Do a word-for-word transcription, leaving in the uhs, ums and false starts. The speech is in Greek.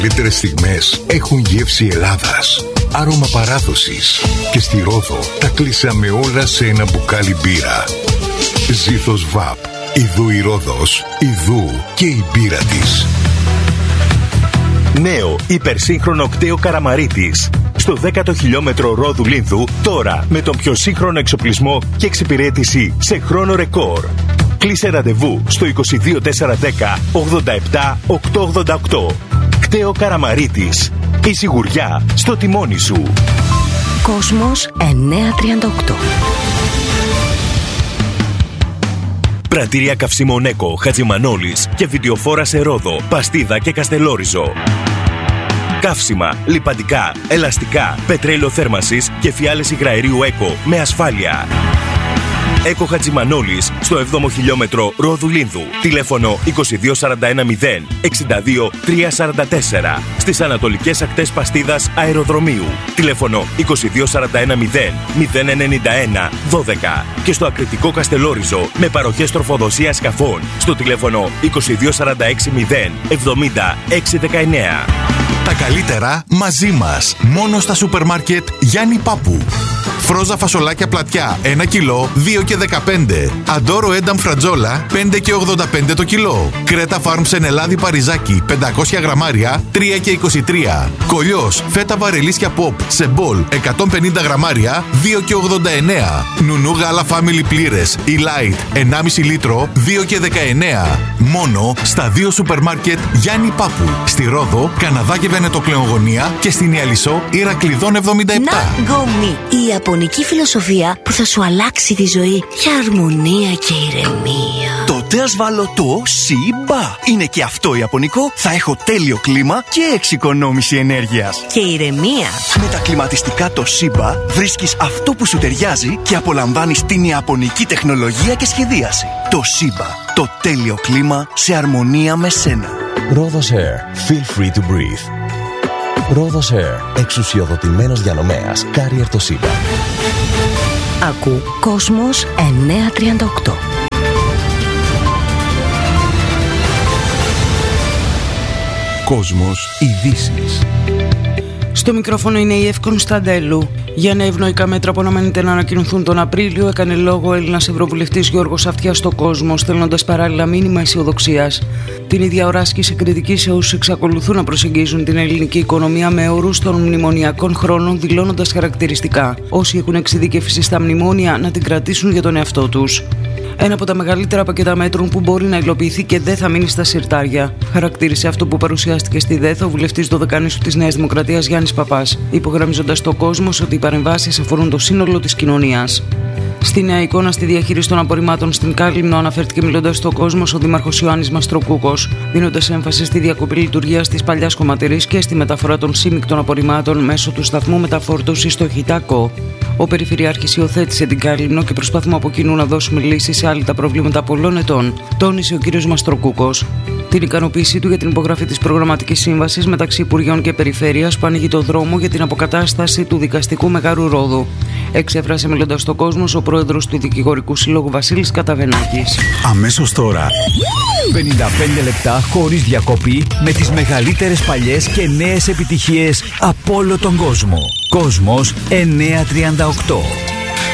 Καλύτερες στιγμές έχουν γεύση Ελλάδας, άρωμα παράδοσης. Και στη Ρόδο τα κλείσαμε όλα σε ένα μπουκάλι μπύρα. Ζήθος Βαπ. Ιδού η Ρόδος, ιδού και η μπύρα της. Νέο υπερσύγχρονο κτέο Καραμαρίτης. Στο δέκατο χιλιόμετρο Ρόδου Λίνθου, τώρα με τον πιο σύγχρονο εξοπλισμό και εξυπηρέτηση σε χρόνο ρεκόρ. Κλείσε ραντεβού στο είκοσι δύο τετρακόσια δέκα ογδόντα επτά οκτακόσια ογδόντα οκτώ. Κτέο Καραμαρίτης. Η σιγουριά στο τιμόνι σου. Κόσμος εννιακόσια τριάντα οκτώ. Πρατήρια καυσίμων Έκο, Χατζημανόλης και βιντεοφόρα σε Ρόδο, Παστίδα και Καστελόριζο. Καύσιμα, λιπαντικά, ελαστικά, πετρέλαιο θέρμανσης και φιάλες υγραερίου Έκο με ασφάλεια. Έκο Χατζημανόλης στο έβδομο χιλιόμετρο Ρόδου Λίνθου. Τηλέφωνο είκοσι δύο σαράντα ένα μηδέν εξήντα δύο τριακόσια σαράντα τέσσερα. Στις ανατολικές ακτές Παστίδας Αεροδρομίου. Τηλέφωνο είκοσι δύο σαράντα ένα μηδέν μηδέν ενενήντα ένα δώδεκα. Και στο Ακριτικό Καστελόριζο με παροχές τροφοδοσίας σκαφών στο τηλέφωνο είκοσι δύο σαράντα έξι μηδέν εβδομήντα έξι δεκαεννέα. Τα καλύτερα μαζί μας. Μόνο στα σούπερ μάρκετ Γιάννη Πάπου. Φρόζα φασολάκια πλατιά ένα κιλό δύο και δεκαπέντε. Αντόρο ένταμ φρατζόλα πέντε και ογδόντα πέντε το κιλό. Κρέτα Φάρμ Σενελάδη Παριζάκη πεντακόσια γραμμάρια τρία και είκοσι τρία. Κολλιός φέτα βαρελίσια Pop σε μπολ εκατόν πενήντα γραμμάρια δύο και ογδόντα εννέα. Νουνού γάλα Family πλήρες ή Light ενάμιση λίτρο δύο και δεκαεννέα. Μόνο στα δύο σούπερ μάρκετ Γιάννη Πάπου. Στη Ρόδο, Καναδά και Βενετοκλεογωνία και στην Ιαλισσό Ηρακλειδών εβδομήντα επτά. Ναγκομι, η ιαπωνική φιλοσοφία που θα σου αλλάξει τη ζωή για αρμονία και ηρεμία. Τότε ας βάλω το Σιμπα. Είναι και αυτό ιαπωνικό, θα έχω τέλειο κλίμα και εξοικονόμηση ενέργειας. Και ηρεμία. Με τα κλιματιστικά το Σιμπα βρίσκεις αυτό που σου ταιριάζει και απολαμβάνεις την ιαπωνική τεχνολογία και σχεδίαση. Το Σιμπα, το τέλειο κλίμα σε αρμονία με σένα. Rhodos Air. Feel free to breathe. Rhodos Air. Εξουσιοδοτημένος διανομέας. Carrier Toshiba. Ακού Κόσμος εννιακόσια τριάντα οκτώ. Κόσμος ειδήσεις. Στο μικρόφωνο είναι η Ευ Κωνσταντέλου. Για νέα ευνοϊκά μέτρα που αναμένεται να ανακοινωθούν τον Απρίλιο, έκανε λόγο ο Έλληνας Ευρωβουλευτής Γιώργος Αυτιάς στο Κόσμο, στέλνοντας παράλληλα μήνυμα αισιοδοξίας. Την ίδια ώρα άσκησε κριτική σε όσους εξακολουθούν να προσεγγίζουν την ελληνική οικονομία με όρους των μνημονιακών χρόνων, δηλώνοντας χαρακτηριστικά: όσοι έχουν εξειδικεύσει στα μνημόνια να την κρατήσουν για τον εαυτό τους. Ένα από τα μεγαλύτερα πακέτα μέτρων που μπορεί να υλοποιηθεί και δεν θα μείνει στα συρτάρια. Χαρακτήρισε αυτό που παρουσιάστηκε στη ΔΕΘ ο βουλευτής Δωδεκανήσου της Νέας Δημοκρατίας Γιάννης Παπάς, υπογραμμίζοντας στο κόσμο ότι οι παρεμβάσεις αφορούν το σύνολο της κοινωνίας. Στη νέα εικόνα στη διαχείριση των απορριμμάτων στην Κάλυμνο αναφέρθηκε μιλώντας στο κόσμο ο Δήμαρχος Ιωάννης Μαστροκούκος, δίνοντας έμφαση στη διακοπή λειτουργίας της παλιάς κομματερής και στη μεταφορά των σύμμικτων απορριμμάτων μέσω του σταθμού μεταφόρτωσης στο Χιτάκο. Ο Περιφερειάρχης υιοθέτησε την Κάλυμνο και προσπαθούμε από κοινού να δώσουμε λύσεις σε άλλα τα προβλήματα πολλών ετών, τόνισε ο κ. Μαστροκούκος. Την ικανοποίησή του για την υπογραφή της προγραμματικής σύμβασης μεταξύ Υπουργείων και Περιφέρειας που ανοίγει το δρόμο για την αποκατάσταση του δικαστικού Μεγάρου Ρόδου. Εξέφρασε μιλώντας στο κόσμο ο πρόεδρος του Δικηγορικού Συλλόγου Βασίλης Καταβενάκης. Αμέσως τώρα, πενήντα πέντε λεπτά χωρίς διακοπή με τις μεγαλύτερες παλιές και νέες επιτυχίες από όλο τον κόσμο. Κόσμος εννιακόσια τριάντα οκτώ.